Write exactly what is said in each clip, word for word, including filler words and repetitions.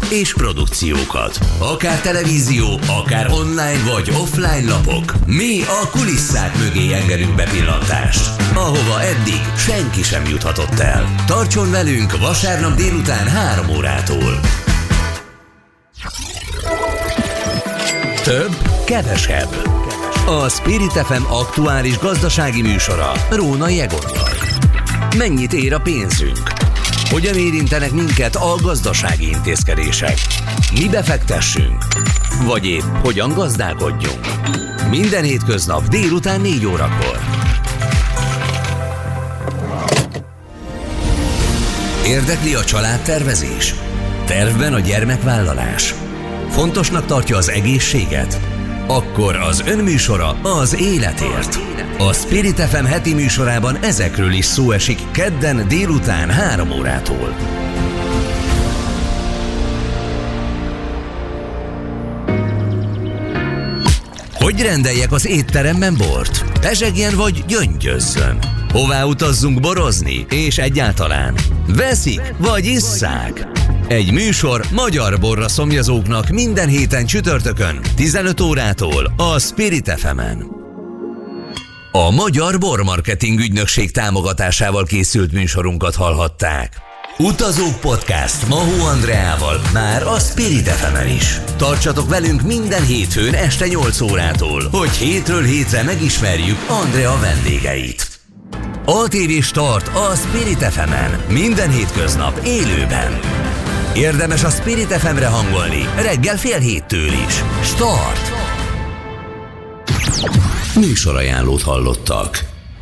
és produkciókat. Akár televízió, akár online vagy offline lapok. Mi a kulisszák mögé engedünk bepillantást, ahova eddig senki sem juthatott el. Tartson velünk vasárnap délután három órától. Több, kevesebb. A Spirit ef em aktuális gazdasági műsora Rónai Egonnal. Mennyit ér a pénzünk? Hogyan érintenek minket a gazdasági intézkedések? Mi befektessünk? Vagy épp hogyan gazdálkodjunk? Minden hétköznap délután négy órakor. Érdekli a családtervezés? Tervben a gyermekvállalás? Fontosnak tartja az egészséget? Akkor az önműsora az életért. A Spirit ef em heti műsorában ezekről is szó esik kedden délután három órától. Hogy rendeljek az étteremben bort? Pezsegjen vagy gyöngyözzön? Hová utazzunk borozni? És egyáltalán veszik vagy isszák? Egy műsor magyar borra szomjazóknak minden héten csütörtökön tizenöt órától a Spirit ef emen. A Magyar Bormarketing Ügynökség támogatásával készült műsorunkat hallhatták. Utazók Podcast Mahó Andreával már a Spirit ef emen is. Tartsatok velünk minden hétfőn este nyolc órától, hogy hétről hétre megismerjük Andrea vendégeit. á té vé Start a Spirit ef emen minden hétköznap élőben. Érdemes a Spirit ef emre hangolni reggel fél héttől is. Start! Műsorajánlót hallottak.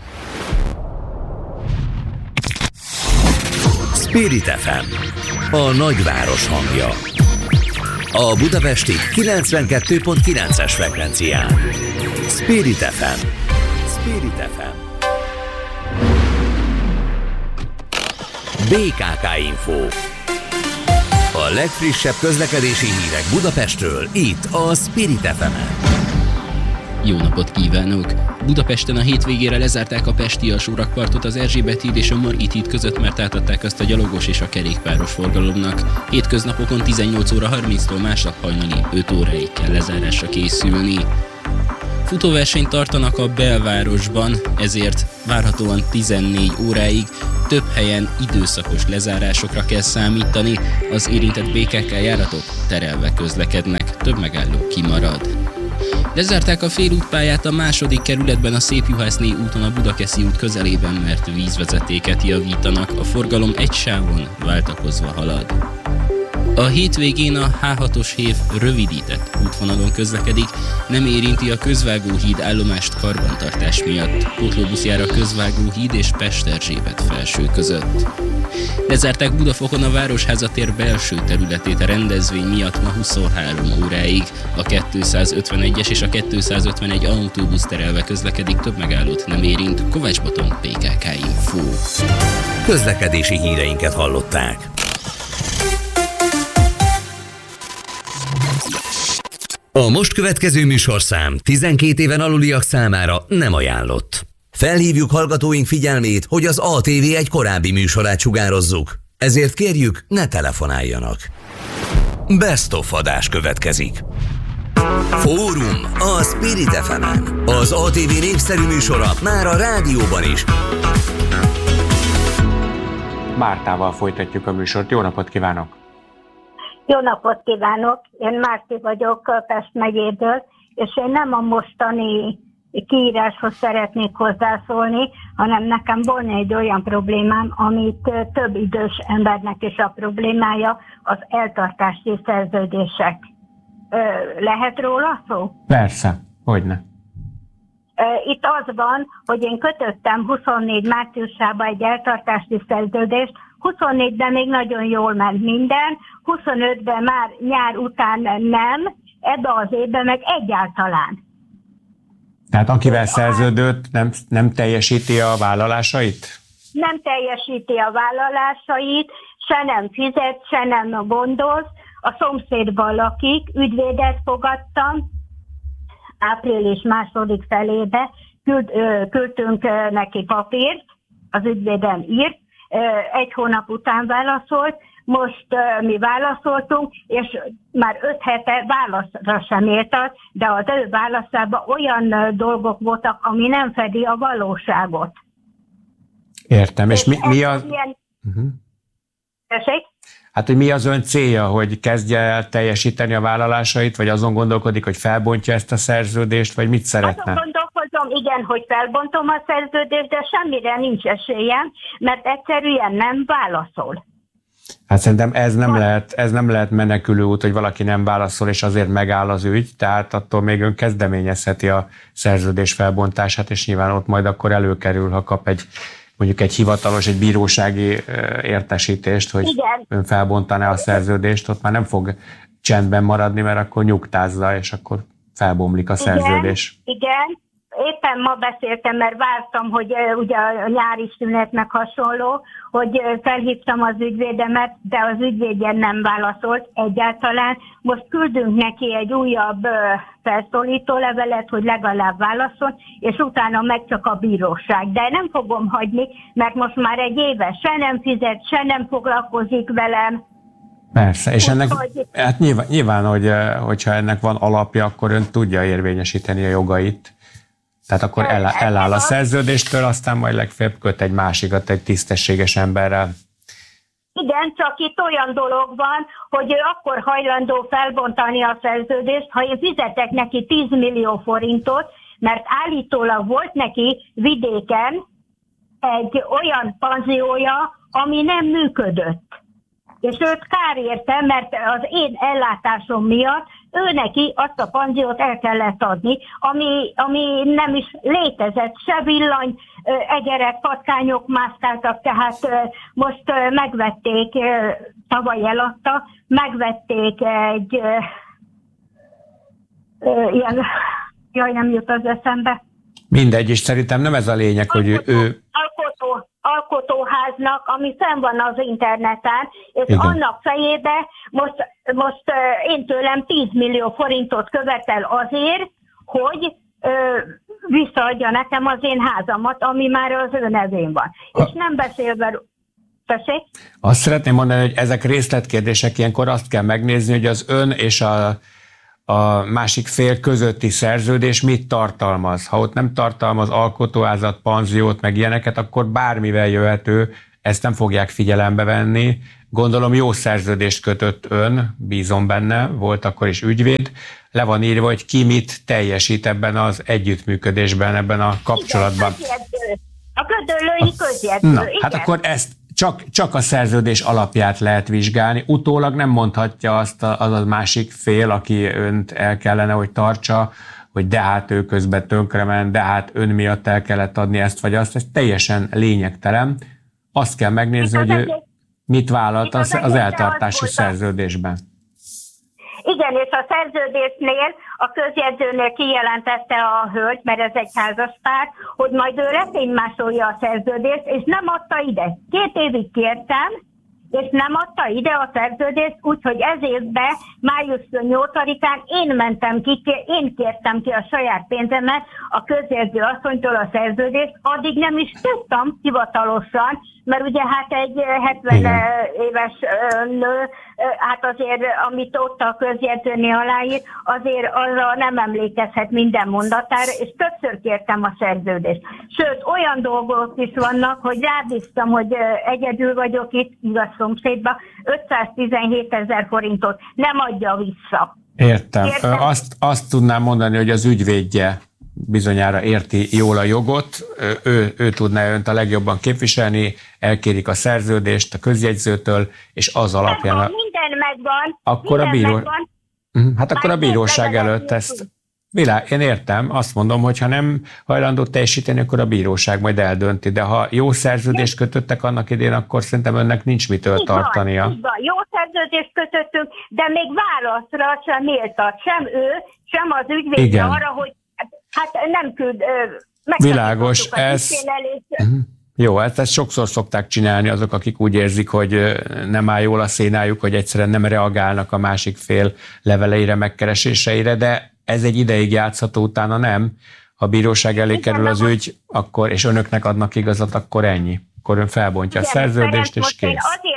Spirit ef em, a nagyváros hangja. A budapesti kilencvenkettő pont kilences frekvencián. Spirit ef em. Spirit ef em. bé ká ká Info. A legfrissebb közlekedési hírek Budapestről, itt a Spirit ef emen. Jó napot kívánok! Budapesten a hétvégére lezárták a pesti alsórakpartot az Erzsébet híd és a Margit híd között, mert átadták azt a gyalogos és a kerékpáros forgalomnak. Hétköznapokon tizennyolc óra harminctól másnap hajnali öt óráig kell lezárásra készülni. Futóversenyt tartanak a belvárosban, ezért várhatóan tizennégy óráig több helyen időszakos lezárásokra kell számítani, az érintett bé ká ká járatok terelve közlekednek, több megálló kimarad. Lezárták a félútpályát a második kerületben a Szépjuhászné úton a Budakeszi út közelében, mert vízvezetéket javítanak, a forgalom egy sávon váltakozva halad. A hétvégén a há hatos hév rövidített útvonalon közlekedik, nem érinti a Közvágóhíd állomást karbantartás miatt. Pótlóbusz jár a Közvágóhíd és Pesterzsébet felső között. Lezárták Budafokon a Városháza tér belső területét a rendezvény miatt ma huszonhárom óráig. A kétszázötvenegyes és a kétszázötvenegy autóbusz terelve közlekedik, több megállót nem érint. Kovács Botond, bé ká ká Info. Közlekedési híreinket hallották. A most következő műsorszám tizenkét éven aluliak számára nem ajánlott. Felhívjuk hallgatóink figyelmét, hogy az á té vé egy korábbi műsorát sugározzuk, ezért kérjük, ne telefonáljanak. Best of adás következik. Fórum a Spirit ef emen. Az á té vé népszerű műsora már a rádióban is. Mártával folytatjuk a műsort. Jó napot kívánok! Jó napot kívánok! Én Márti vagyok Pest megyéből, és én nem a mostani kiíráshoz szeretnék hozzászólni, hanem nekem volna egy olyan problémám, amit több idős embernek is a problémája, az eltartási szerződések. Lehet róla szó? Persze, hogyne. Itt az van, hogy én kötöttem huszonnégy márciusában egy eltartási szerződést, huszonnégyben még nagyon jól ment minden, huszonötben már nyár után nem, ebbe az évben meg egyáltalán. Tehát akivel szerződött, nem, nem teljesíti a vállalásait? Nem teljesíti a vállalásait, se nem fizet, se nem gondoz. A szomszédban lakik, ügyvédet fogadtam, április második felébe küld, küldtünk neki papírt, az ügyvédem írt, egy hónap után válaszolt, most uh, mi válaszoltunk, és már öt hete válaszra sem értek, de az ő válaszában olyan uh, dolgok voltak, ami nem fedi a valóságot. Értem, és, és mi, mi az... Ilyen... Uh-huh. Tessék? Hát, hogy mi az ön célja, hogy kezdje el teljesíteni a vállalásait, vagy azon gondolkodik, hogy felbontja ezt a szerződést, vagy mit szeretne? Azon gondolkozom, igen, hogy felbontom a szerződést, de semmire nincs esélyem, mert egyszerűen nem válaszol. Hát szerintem ez nem lehet, ez nem lehet menekülő út, hogy valaki nem válaszol, és azért megáll az ügy, tehát attól még ön kezdeményezheti a szerződés felbontását, és nyilván ott majd akkor előkerül, ha kap egy mondjuk egy hivatalos, egy bírósági értesítést, hogy igen. Ön felbontaná a szerződést, ott már nem fog csendben maradni, mert akkor nyugtázza, és akkor felbomlik a szerződés. Igen, igen. Éppen ma beszéltem, mert vártam, hogy ugye a nyári szünetnek hasonló, hogy felhívtam az ügyvédemet, de az ügyvédje nem válaszolt egyáltalán. Most küldünk neki egy újabb felszólító levelet, hogy legalább válaszol, és utána meg csak a bíróság. De nem fogom hagyni, mert most már egy éve se nem fizet, se nem foglalkozik velem. Persze, és ennek, hát nyilván, nyilván hogy, hogyha ennek van alapja, akkor ön tudja érvényesíteni a jogait. Tehát akkor el, eláll a szerződéstől, aztán majd legfeljebb köt egy másikat egy tisztességes emberrel. Igen, csak itt olyan dolog van, hogy ő akkor hajlandó felbontani a szerződést, ha én fizetek neki tíz millió forintot, mert állítólag volt neki vidéken egy olyan panziója, ami nem működött. És őt kár érte, mert az én ellátásom miatt ő neki azt a panziót el kellett adni, ami, ami nem is létezett, se villany, egerek, patkányok mászkáltak, tehát most megvették, tavaly eladta, megvették egy ilyen, jaj, nem jut az eszembe. Mindegy, és szerintem nem ez a lényeg, hogy alkotó, ő... Alkotó, alkotóháznak, ami fenn van az interneten, és igen. Annak fejébe most, most uh, én tőlem tíz millió forintot követel azért, hogy uh, visszaadja nekem az én házamat, ami már az ő nevén van. A... És nem beszélve... Tessék? Azt szeretném mondani, hogy ezek részletkérdések, ilyenkor azt kell megnézni, hogy az ön és a a másik fél közötti szerződés mit tartalmaz. Ha ott nem tartalmaz alkotóházat, panziót, meg ilyeneket, akkor bármivel jöhető, ezt nem fogják figyelembe venni. Gondolom jó szerződést kötött ön, bízom benne, volt akkor is ügyvéd. Le van írva, hogy ki mit teljesít ebben az együttműködésben, ebben a kapcsolatban. Igen, közjegyző. A ködöllői közjegyző. Na, hát akkor ezt Csak, csak a szerződés alapját lehet vizsgálni. Utólag nem mondhatja azt a, az a másik fél, aki önt el kellene, hogy tartsa, hogy de hát ő közben tönkrement, de hát ön miatt el kellett adni ezt vagy azt. Ez teljesen lényegtelen. Azt kell megnézni, hogy ő mit vállalt az, az eltartási szerződésben. Igen, és a szerződésnél, a közjegyzőnél kijelentette a hölgy, mert ez egy házaspár, hogy majd ő reténymásolja a szerződést, és nem adta ide. Két évig kértem, és nem adta ide a szerződést, úgyhogy ez évben, május nyolcadikán én mentem ki, én kértem ki a saját pénzemet a közjegyző asszonytól a szerződést, addig nem is tudtam hivatalosan, mert ugye hát egy hetven igen. éves nő, hát azért, amit ott a közjegyzőnél aláír, azért arra nem emlékezhet minden mondatára, és többször kértem a szerződést. Sőt, olyan dolgok is vannak, hogy rábíztam, hogy egyedül vagyok itt, igaz szomszédban, ötszáztizenhétezer forintot nem adja vissza. Értem. Értem? Azt, azt tudnám mondani, hogy az ügyvédje bizonyára érti jól a jogot, ő, ő tudná önt a legjobban képviselni, elkérik a szerződést a közjegyzőtől, és az alapján... Megvan, minden megvan. Akkor minden a bíró... megvan. Hát akkor a bíróság előtt ezt... Világ, én értem, azt mondom, hogy ha nem hajlandó teljesíteni, akkor a bíróság majd eldönti, de ha jó szerződést kötöttek annak idén, akkor szerintem önnek nincs mitől így tartania. Van, így van. Jó szerződést kötöttünk, de még válaszra sem méltat, sem ő, sem az ügyvédje arra, hogy hát nem küld... Világos, ez... Uh-huh. Jó, ezt, ezt sokszor szokták csinálni azok, akik úgy érzik, hogy nem áll jól a szénájuk, hogy egyszerűen nem reagálnak a másik fél leveleire, megkereséseire, de ez egy ideig játszható, utána nem. Ha a bíróság elé kerül az ügy, akkor, és önöknek adnak igazat, akkor ennyi. Akkor ön felbontja igen, a szerződést, és kész. Én azért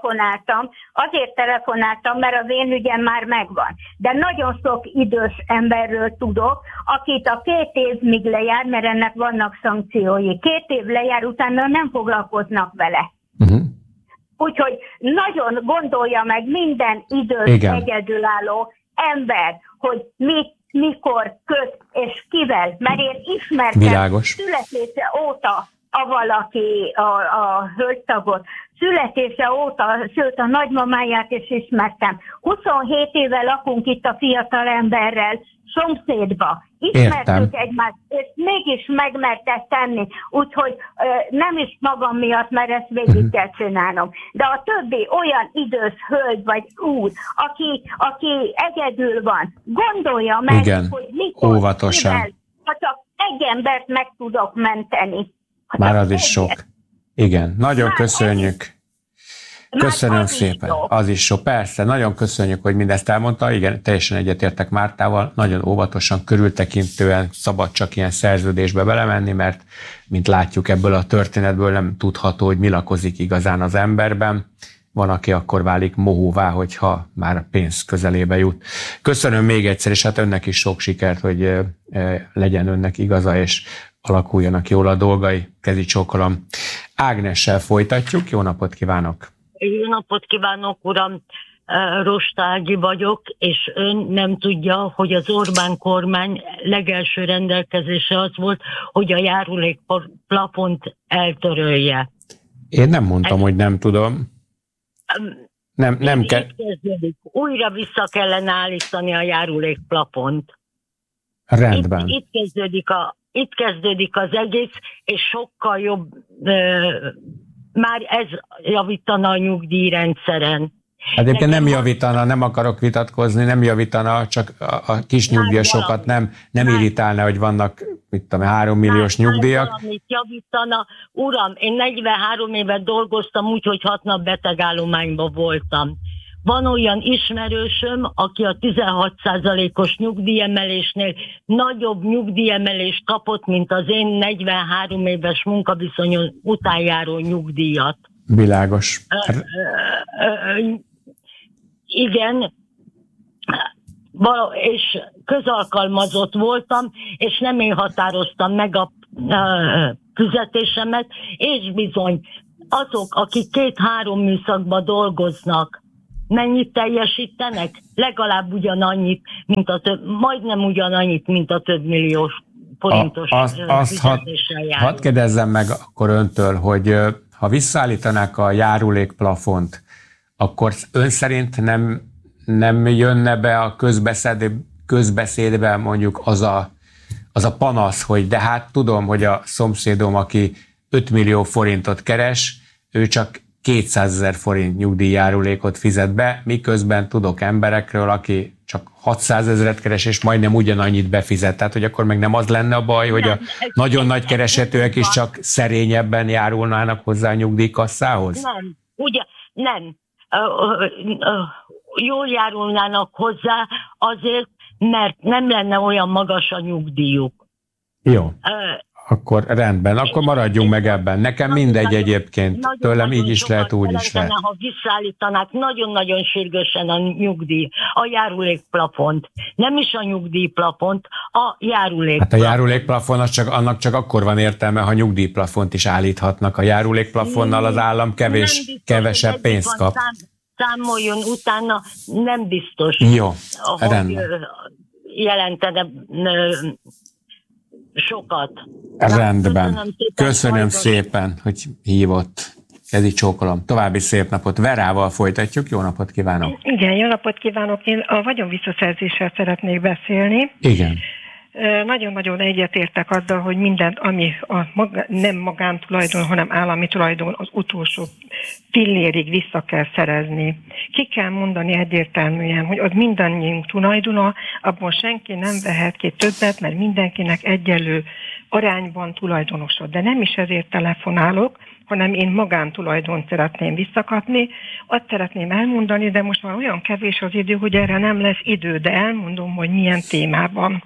telefonáltam, azért telefonáltam, mert az én ügyem már megvan. De nagyon sok idős emberről tudok, akit a két év még lejár, mert ennek vannak szankciói. Két év lejár, utána nem foglalkoznak vele. Uh-huh. Úgyhogy nagyon gondolja meg minden idős, igen, egyedülálló ember, hogy mit, mikor, köt és kivel. Mert én ismertem Világos. születése óta a valaki, a, a hölgytagot, születése óta, sőt a nagymamáját is ismertem. huszonhét éve lakunk itt a fiatal emberrel, szomszédba. Ismertük egymást, és mégis megmerte tenni. Úgyhogy ö, nem is magam miatt, mert ezt végig uh-huh. kell csinálnom. De a többi olyan idős hölgy vagy úr, aki, aki egyedül van, gondolja meg, igen, hogy mikor, óvatosan. Mivel, ha csak egy embert meg tudok menteni. Már az is sok. Igen, nagyon Már köszönjük. Köszönöm az szépen. Is az is sok. Persze, nagyon köszönjük, hogy mindezt elmondta. Igen, teljesen egyetértek Mártával. Nagyon óvatosan, körültekintően szabad csak ilyen szerződésbe belemenni, mert mint látjuk ebből a történetből nem tudható, hogy mi lakozik igazán az emberben. Van, aki akkor válik mohóvá, hogyha már a pénz közelébe jut. Köszönöm még egyszer, és hát önnek is sok sikert, hogy legyen önnek igaza, és alakuljanak jól a dolgai. Kezi csókolom. Ágnessel folytatjuk. Jó napot kívánok! Jó napot kívánok, uram! Rosta Ági vagyok, és ön nem tudja, hogy az Orbán kormány legelső rendelkezése az volt, hogy a járulékplafont eltörölje. Én nem mondtam, Ez... hogy nem tudom. Nem, nem kell. Újra vissza kellene állítani a járulékplafont. Rendben. Itt, itt, kezdődik a, itt kezdődik az egész, és sokkal jobb, e, már ez javítana a nyugdíjrendszeren. Egyébként nem javítana, nem akarok vitatkozni, nem javítana, csak a, a kis nyugdíjasokat nem, nem irritálna, hogy vannak, mit tudom, három milliós már, nyugdíjak. Már valamit javítana. Uram, én negyvenhárom évet dolgoztam úgy, hogy hat nap betegállományban voltam. Van olyan ismerősöm, aki a tizenhat százalékos nyugdíjemelésnél nagyobb nyugdíjemelést kapott, mint az én negyvenhárom éves munkaviszonyon után járó nyugdíjat. Világos. Ö, ö, ö, igen, és közalkalmazott voltam, és nem én határoztam meg a fizetésemet, és bizony azok, akik két-három műszakban dolgoznak, mennyit teljesítenek? Legalább ugyanannyit, mint a több, majdnem ugyanannyit, mint a több milliós forintos a, az, azt fizetéssel jár. Hadd kérdezzem meg akkor öntől, hogy ha visszaállítanák a járulékplafont, akkor ön szerint nem, nem jönne be a közbeszéd, közbeszédbe mondjuk az a, az a panasz, hogy de hát tudom, hogy a szomszédom, aki öt millió forintot keres, ő csak kétszázezer forint nyugdíjjárulékot fizet be, miközben tudok emberekről, aki csak hatszázezret keres, és majdnem ugyanannyit befizet. Tehát, hogy akkor meg nem az lenne a baj, hogy a nagyon nagy keresetőek is csak szerényebben járulnának hozzá a nyugdíjkasszához? Nem, ugye nem. Jól járulnának hozzá azért, mert nem lenne olyan magas a nyugdíjuk. Jó. Akkor rendben, akkor maradjunk meg ebben. Nekem mindegy egyébként, nagyon, tőlem nagyon így is lehet, úgy is lehet. Ha visszaállítanák nagyon-nagyon sürgősen a nyugdíj, a járulékplafont. Nem is a nyugdíjplafont, a járulékplafont. Hát a járulékplafon az csak, annak csak akkor van értelme, ha nyugdíjplafont is állíthatnak. A járulékplafonnal az állam kevés, biztos, kevesebb pénzt kap. Szám, számoljon utána, nem biztos, jó, hogy rendben. jelentene sokat. Rendben. Köszönöm szépen, Köszönöm szépen hogy hívott. Kezi csókolom. További szép napot. Verával folytatjuk. Jó napot kívánok. Igen, jó napot kívánok. Én a vagyon visszaszerzéssel szeretnék beszélni. Igen. Nagyon-nagyon egyetértek azzal, hogy mindent, ami a maga, nem magántulajdon, hanem állami tulajdon, az utolsó pillérig vissza kell szerezni. Ki kell mondani egyértelműen, hogy az mindannyiunk tulajdona, abban senki nem vehet ki többet, mert mindenkinek egyenlő arányban tulajdonosod. De nem is ezért telefonálok, hanem én magántulajdont szeretném visszakapni. Azt szeretném elmondani, de most már olyan kevés az idő, hogy erre nem lesz idő, de elmondom, hogy milyen témában.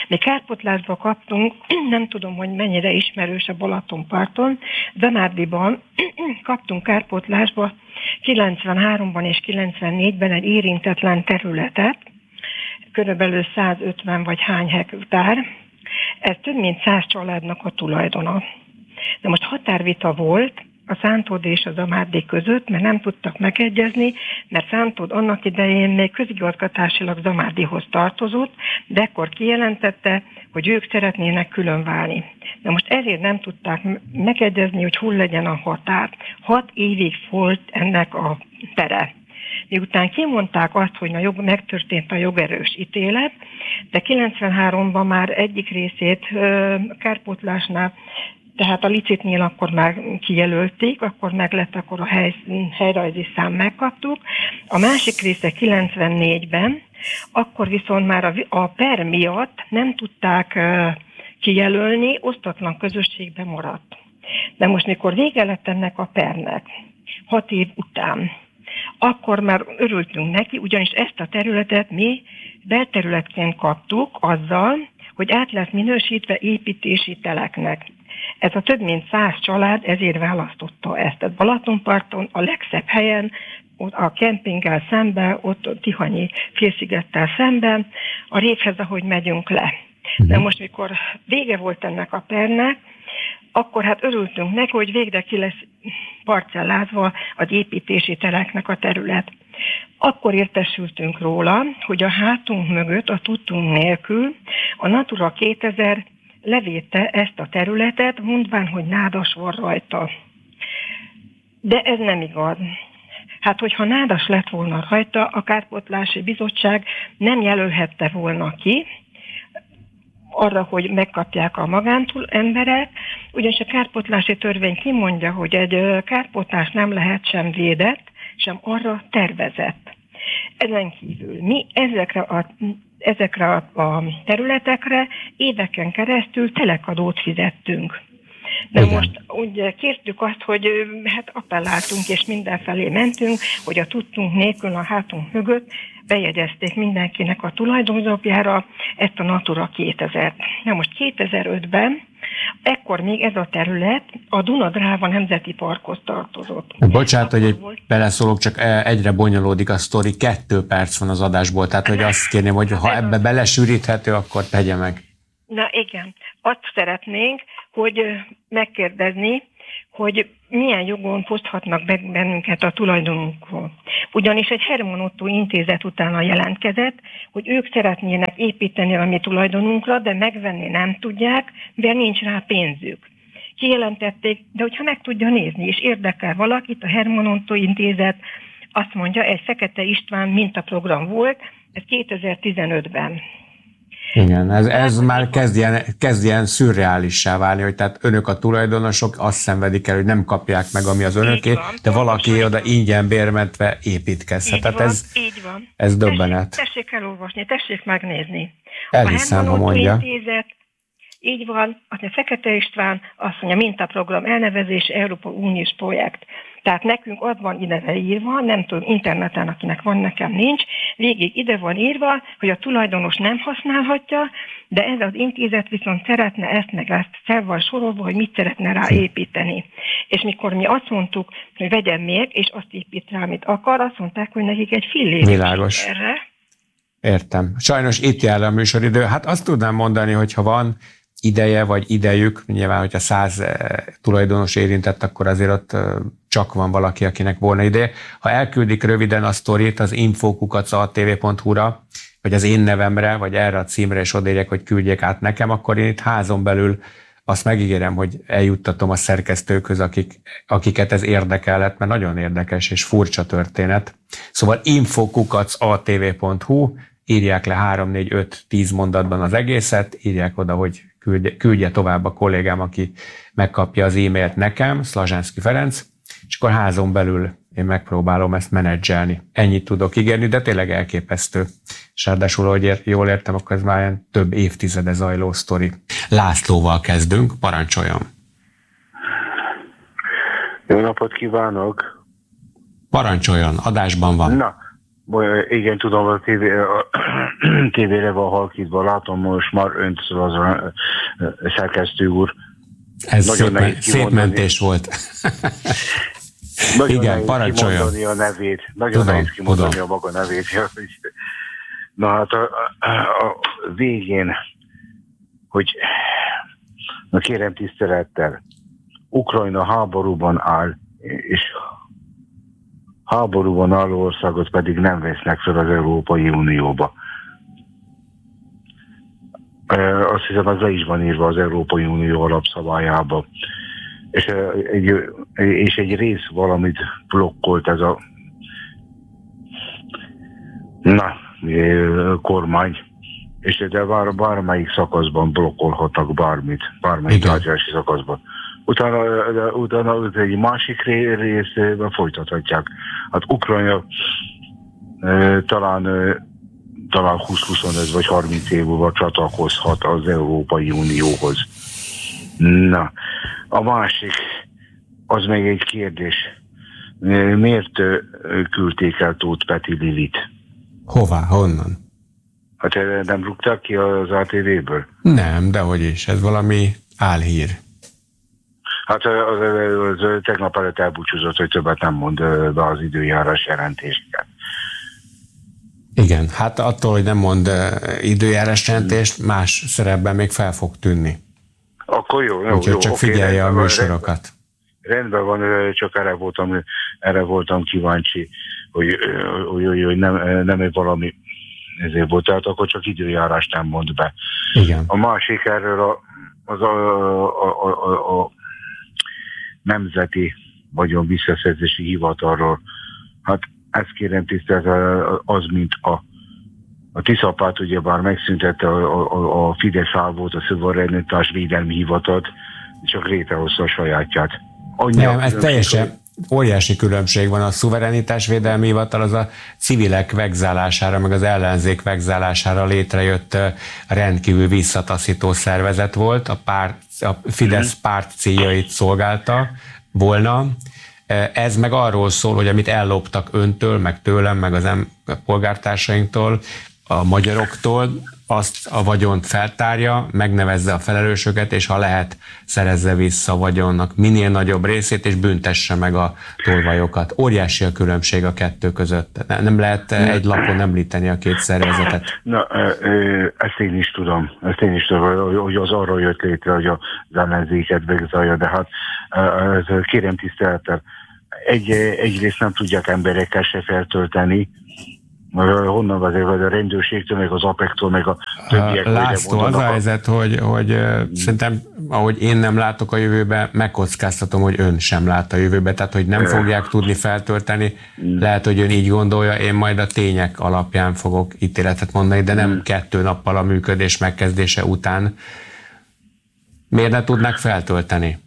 Mi kárpótlásba kaptunk, nem tudom, hogy mennyire ismerős a Balatonparton, Zamárdiban kaptunk kárpótlásba kilencvenháromban és kilencvennégyben egy érintetlen területet, körülbelül százötven vagy hány hektár. Ez több mint száz családnak a tulajdona. De most határvita volt a Szántód és a Zamárdi között, mert nem tudtak megegyezni, mert Szántód annak idején még közigazgatásilag Zamárdihoz tartozott, de ekkor kijelentette, hogy ők szeretnének különválni. De most ezért nem tudták megegyezni, hogy hol legyen a határ. Hat évig volt ennek a pere. Miután kimondták azt, hogy a jog, megtörtént a jogerős ítélet, de kilencvenháromban már egyik részét kárpótlásnál, tehát a licitnél akkor már kijelölték, akkor meg lett, akkor a hely, helyrajzi szám megkaptuk. A másik része kilencvennégyben, akkor viszont már a, a per miatt nem tudták uh, kijelölni, osztatlan közösségben maradt. De most, mikor vége lett ennek a pernek, hat év után, akkor már örültünk neki, ugyanis ezt a területet mi belterületként kaptuk azzal, hogy át lett minősítve építési teleknek. Ez a több mint száz család ezért választotta ezt. A Balatonparton a legszebb helyen, a kempinggel szemben, ott a Tihanyi félszigettel szemben, a révhez, ahogy megyünk le. De most, mikor vége volt ennek a pernek, akkor hát örültünk neki, hogy végre ki lesz parcellázva az építési teleknek a terület. Akkor értesültünk róla, hogy a hátunk mögött, a tudtunk nélkül a Natura kétezer levédte ezt a területet, mondván, hogy nádas van rajta. De ez nem igaz. Hát, hogyha nádas lett volna rajta, a Kárpótlási Bizottság nem jelölhette volna ki arra, hogy megkapják a magántúl emberek, ugyanis a kárpótlási törvény kimondja, hogy egy kárpótlás nem lehet sem védett, sem arra tervezett. Ezen kívül mi ezekre a, ezekre a területekre éveken keresztül telekadót fizettünk. De igen. Most úgy kértük azt, hogy hát appelláltunk és mindenfelé mentünk, hogy a tudtunk nélkül a hátunk mögött bejegyezték mindenkinek a tulajdonzópjára ezt a Natura kétezert. Na most kétezer-ötben, ekkor még ez a terület a Duna-Dráva Nemzeti Parkhoz tartozott. Bocsánat, hogy egy beleszólok, csak egyre bonyolódik a sztori, kettő perc van az adásból, tehát hogy azt kérném, hogy ha ebbe belesűríthető, akkor tegye meg. Na igen, azt szeretnénk, hogy megkérdezni, hogy milyen jogon foszthatnak meg bennünket a tulajdonunkról. Ugyanis egy Herman Otto intézet utána jelentkezett, hogy ők szeretnének építeni a mi tulajdonunkra, de megvenni nem tudják, mert nincs rá pénzük. Kijelentették, de hogyha meg tudja nézni, és érdekel valakit, a Herman Otto intézet azt mondja, egy Fekete István mintaprogram volt, ez kétezer-tizenötben. Igen, ez, ez már kezd ilyen, kezd ilyen szürreálissá válni, hogy tehát önök a tulajdonosok azt szenvedik el, hogy nem kapják meg, ami az önöké, van, de valaki pontosan oda ingyen bérmentve építkezhet. Tehát van, ez, így van. ez döbbenet. Tessék, tessék elolvasni, tessék megnézni. Elhiszem, ha mondja. Intézet, így van, az a Fekete István azt mondja, mintaprogram elnevezés, Európa Uniós projekt. Tehát nekünk az van ide írva, nem tudom, interneten, akinek van, nekem nincs, végig ide van írva, hogy a tulajdonos nem használhatja, de ez az intézet viszont szeretne ezt meg ezt fel van sorolva, hogy mit szeretne rá építeni. És mikor mi azt mondtuk, hogy vegyen még, és azt épít rá, amit akar, azt mondták, hogy nekik egy fillér. Világos. Erre. Értem. Sajnos itt jár a műsoridő. Hát azt tudnám mondani, hogy ha van ideje vagy idejük, nyilván, hogyha száz tulajdonos érintett, akkor azért ott csak van valaki, akinek volna ideje. Ha elküldik röviden a sztorit az info kukac a té vé pont hu-ra, vagy az én nevemre, vagy erre a címre, és odaírják, hogy küldjék át nekem, akkor én itt házon belül azt megígérem, hogy eljuttatom a szerkesztőkhöz, akik, akiket ez érdekelhet, mert nagyon érdekes és furcsa történet. Szóval info kukac a té vé pont hu, írják le három, négy, öt, tíz mondatban az egészet, írják oda, hogy küldje, küldje tovább a kollégám, aki megkapja az e-mailt nekem, Szlazsánszky Ferenc, és akkor házon belül én megpróbálom ezt menedzselni. Ennyit tudok ígérni, de tényleg elképesztő. És ráadásul, hogy jól értem, akkor ez már ilyen több évtizede zajló sztori. Lászlóval kezdünk, parancsoljon. Jó napot kívánok! Parancsoljon, adásban van. Na, Igen, tudom, a, tévé, a tévére van halkítva, látom most már önt az a szerkesztő úr. Ez szép, szép mentés volt. Nagyon igen, parancsoljon. Kimondani a nevét. Nagyon tudom, nehéz kimondani tudom. a maga nevét. Na hát a, a, a végén, hogy na kérem tisztelettel, Ukrajna háborúban áll, és háborúban álló országot pedig nem vesznek fel az Európai Unióba. Azt hiszem, az le is van írva az Európai Unió alapszabályába. És egy, és egy rész valamit blokkolt ez a na, kormány, és de bár, bármelyik szakaszban blokkolhatnak bármit, bármelyik tárgyalási szakaszban. Utána, utána egy másik részben folytathatják. Hát Ukrajna e, talán, e, talán húsz-huszonöt vagy harminc év múlva csatlakozhat az Európai Unióhoz. Na, a másik, az még egy kérdés. Miért e, küldték el Tóth Peti Lilit? Hová? Honnan? Hát nem rúgták ki az á té véből? Nem, dehogy is. Ez valami álhír. Hát az, az, az tegnap előtt elbúcsúzott, hogy többet nem mond be az időjárás jelentéseket. Igen, hát attól, hogy nem mond időjárás jelentést, más szerepben még fel fog tűnni. Akkor jó, jó, úgyhogy jó. csak Oké, figyelje rendben, a műsorokat. Rendben van, csak erre voltam, erre voltam kíváncsi, hogy, hogy, hogy, hogy nem, nem valami ezért volt, tehát akkor csak időjárást nem mond be. Igen. A másik erről a, az a, a, a, a, a Nemzeti Vagyon Visszaszerzési Hivatalról. Hát ezt kérem tisztelt, az, mint a, a Tiszapát ugyebár megszüntette a, a, a Fidesz állvót, a Szuverenitás Védelmi Hivatalt, csak létrehozta a sajátját. Annyi nem, ez teljesen óriási különbség van. A Szuverenitás Védelmi Hivatal az a civilek vegzálására, meg az ellenzék vegzálására létrejött rendkívül visszataszító szervezet volt. A, párt, a Fidesz párt céljait szolgálta volna. Ez meg arról szól, hogy amit elloptak öntől, meg tőlem, meg az em- a polgártársainktól, a magyaroktól, azt a vagyont feltárja, megnevezze a felelősöket, és ha lehet, szerezze vissza a vagyonnak minél nagyobb részét, és büntesse meg a tolvajokat. Óriási a különbség a kettő között. Nem lehet egy lapon említeni a két szervezetet. Na, ezt én is tudom. Ezt én is tudom, hogy az arról jött létre, hogy az ellenzéket vegzálja, de hát kérem tisztelettel, egy, egyrészt nem tudják emberekkel se feltölteni, honnan azért, vagy a rendőrségtől, meg az apektól, meg a többiek. László, az a helyzet, hogy, hogy hmm. szerintem, ahogy én nem látok a jövőbe, megkockáztatom, hogy ön sem lát a jövőbe, tehát, hogy nem fogják tudni feltölteni. Hmm. Lehet, hogy ön így gondolja, én majd a tények alapján fogok ítéletet mondani, de nem hmm. kettő nappal a működés megkezdése után. Miért ne tudnak feltölteni?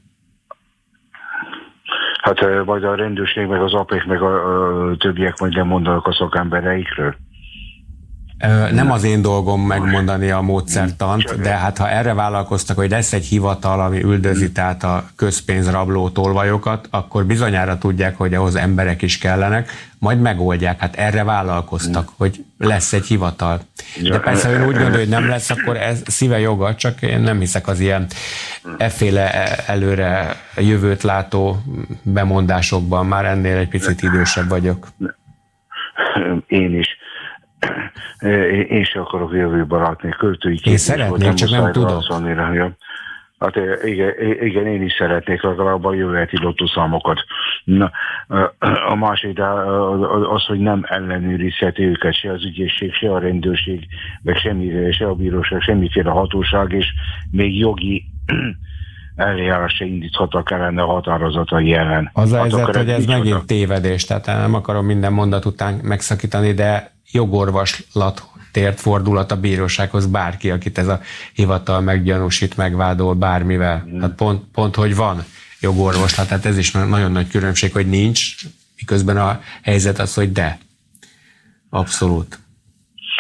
Hát majd a rendőrség, meg az apék, meg a, a többiek majd nem mondanak a szakembereikről. Nem az én dolgom megmondani a módszertant, de hát ha erre vállalkoztak, hogy lesz egy hivatal, ami üldözi tehát a közpénzrabló tolvajokat, akkor bizonyára tudják, hogy ahhoz emberek is kellenek, majd megoldják. Hát erre vállalkoztak, hogy lesz egy hivatal. De persze, ha ön úgy gondolja, hogy nem lesz, akkor ez szíve joga, csak én nem hiszek az ilyen efféle előre jövőt látó bemondásokban. Már ennél egy picit idősebb vagyok. Én is. Én sem akarok jövőbe látni, költői képzés. Én szeretnék, csak nem tudok. Hát igen, igen, én is szeretnék legalább a jövő heti lottószámokat. Na, a másik, de az, hogy nem ellenőrizheti őket se az ügyészség, se a rendőrség, meg semmi, se a bíróság, semmiféle hatóság, és még jogi eljárás se indíthatak ellene a határozatai ellen. Az a helyzet, hogy ez megint tévedés, tehát nem akarom minden mondat után megszakítani, de jogorvoslat tért fordulat a bírósághoz bárki, akit ez a hivatal meggyanúsít, megvádol bármivel. Mm. Hát pont, pont, hogy van jogorvoslat, tehát ez is nagyon nagy különbség, hogy nincs, miközben a helyzet az, hogy de. Abszolút.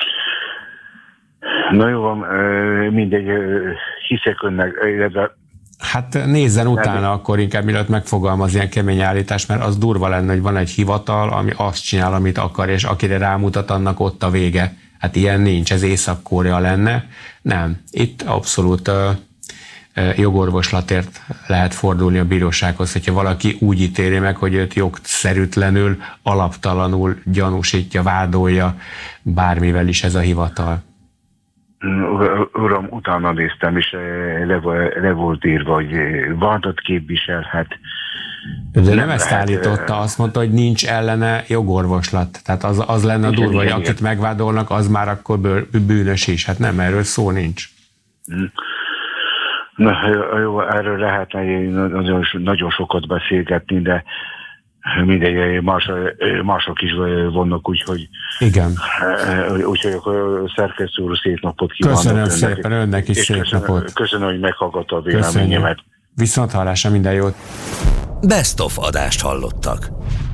Na jó, mindegy, hiszek önnek, illetve Hát nézzen utána akkor inkább, mielőtt megfogalmaz ilyen kemény állítás, mert az durva lenne, hogy van egy hivatal, ami azt csinál, amit akar, és akire rámutat, annak ott a vége. Hát ilyen nincs, ez Észak-Korea lenne. Nem, itt abszolút uh, uh, jogorvoslatért lehet fordulni a bírósághoz, hogyha valaki úgy ítéli meg, hogy őt jogszerűtlenül, alaptalanul gyanúsítja, vádolja, bármivel is ez a hivatal. Uram, utána néztem, és le, le volt írva, hogy vádat képviselhet. De nem, nem ezt lehet, állította, azt mondta, hogy nincs ellene jogorvoslat. Tehát az, az lenne a durva, hogy akit megvádolnak, az már akkor bűnös is. Hát nem, erről szó nincs. Na, jó, erről lehetne nagyon, nagyon sokat beszélgetni, de mindegy, más, mások is vannak, úgyhogy igen. Úgyhogy akkor szerkesztő úr, szép napot kívánok. Köszönöm önnek, szépen, önnek is szép köszönöm, napot. Köszönöm, hogy meghallgatta a véleményemet. Viszont hallásra, minden jót. Best of adást hallottak.